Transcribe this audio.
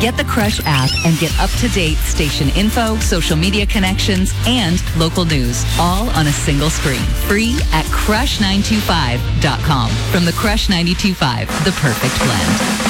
Get the Crush app and get up-to-date station info, social media connections, and local news, all on a single screen. Free at crush925.com. From the Crush 925, the perfect blend.